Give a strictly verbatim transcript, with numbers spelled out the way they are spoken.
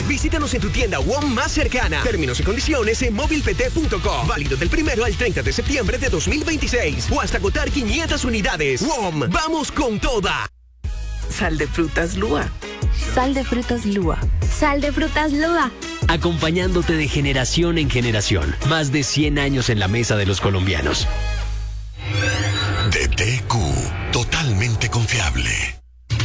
Visítanos en tu tienda W O M más cercana. Términos y condiciones en móvil p t punto com. Válido del primero al treinta de septiembre de dos mil veintiséis o hasta agotar quinientas unidades. W O M, vamos con toda. Sal de frutas Lua. Sal de frutas Lua. Sal de frutas Lua. Acompañándote de generación en generación. Más de cien años en la mesa de los colombianos. D T Q, totalmente confiable.